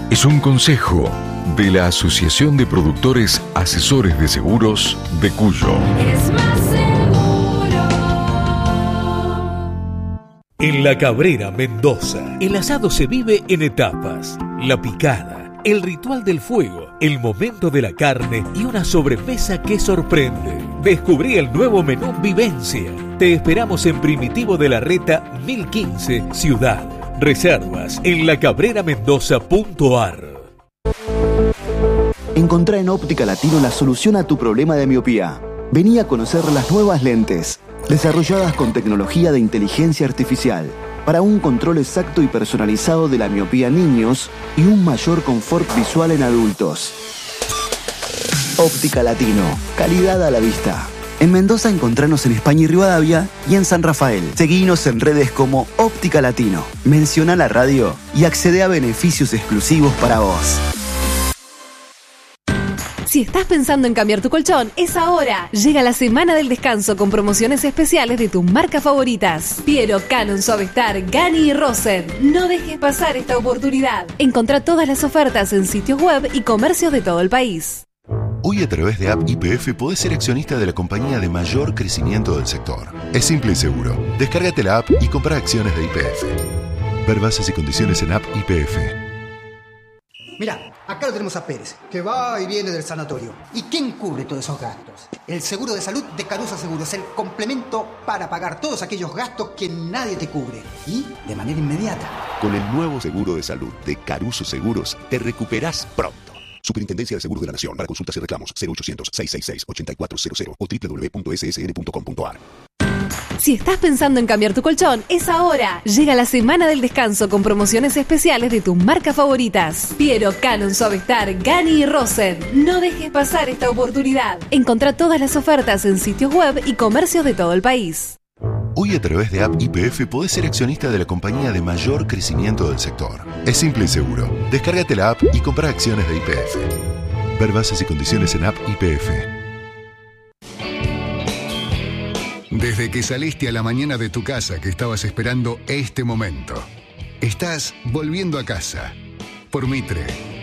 es un consejo de la Asociación de Productores Asesores de Seguros de Cuyo. Es más seguro. En La Cabrera, Mendoza, el asado se vive en etapas. La picada, el ritual del fuego, el momento de la carne y una sobremesa que sorprende. Descubrí el nuevo menú Vivencia. Te esperamos en Primitivo de la Reta 1015, Ciudad. Reservas en lacabreramendoza.ar. Encontrá en Óptica Latino la solución a tu problema de miopía. Vení a conocer las nuevas lentes, desarrolladas con tecnología de inteligencia artificial, para un control exacto y personalizado de la miopía en niños y un mayor confort visual en adultos. Óptica Latino, calidad a la vista. En Mendoza encontranos en España y Rivadavia y en San Rafael. Seguinos en redes como Óptica Latino. Menciona la radio y accede a beneficios exclusivos para vos. Si estás pensando en cambiar tu colchón, es ahora. Llega la semana del descanso con promociones especiales de tus marcas favoritas. Piero, Canon, Suavestar, Gani y Rosen. No dejes pasar esta oportunidad. Encontrá todas las ofertas en sitios web y comercios de todo el país. Hoy a través de App YPF podés ser accionista de la compañía de mayor crecimiento del sector. Es simple y seguro. Descárgate la app y compra acciones de YPF. Ver bases y condiciones en App YPF. Mirá, acá lo tenemos a Pérez, que va y viene del sanatorio. ¿Y quién cubre todos esos gastos? El seguro de salud de Caruso Seguros, el complemento para pagar todos aquellos gastos que nadie te cubre. Y de manera inmediata. Con el nuevo seguro de salud de Caruso Seguros, te recuperás pronto. Superintendencia de Seguros de la Nación. Para consultas y reclamos, 0800-666-8400 o www.ssn.com.ar. Si estás pensando en cambiar tu colchón, es ahora. Llega la semana del descanso con promociones especiales de tus marcas favoritas. Piero, Canon, Suavestar, Gani y Rosen. No dejes pasar esta oportunidad. Encontrá todas las ofertas en sitios web y comercios de todo el país. Hoy a través de App YPF podés ser accionista de la compañía de mayor crecimiento del sector. Es simple y seguro. Descárgate la app y compra acciones de YPF. Ver bases y condiciones en App YPF. Desde que saliste a la mañana de tu casa que estabas esperando este momento, estás volviendo a casa. Por Mitre,